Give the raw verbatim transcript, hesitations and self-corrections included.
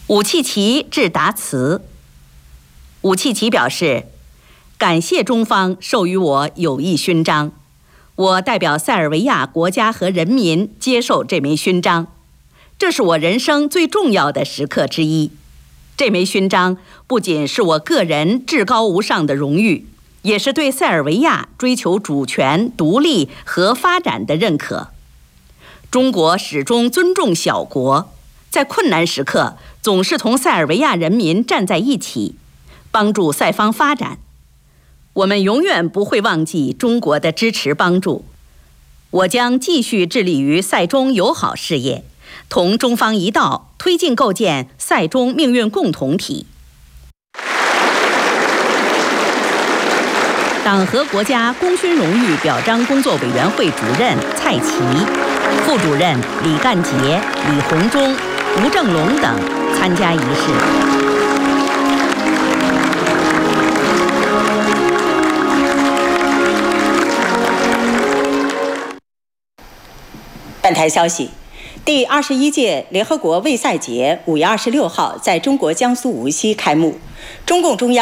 武契奇致答词。武契奇表示，感谢中方授予我友谊勋章，我代表塞尔维亚国家和人民接受这枚勋章，这是我人生最重要的时刻之一。这枚勋章不仅是我个人至高无上的荣誉，也是对塞尔维亚追求主权、独立和发展的认可。中国始终尊重小国，在困难时刻总是同塞尔维亚人民站在一起，帮助塞方发展。我们永远不会忘记中国的支持帮助。我将继续致力于塞中友好事业，同中方一道推进构建塞中命运共同体。党和国家功勋荣誉表彰工作委员会主任蔡奇、副主任李干杰、李鸿忠、吴正龙等参加仪式。 本台消息，第二十一届联合国卫塞节五月二十六号在中国江苏无锡开幕，中共中央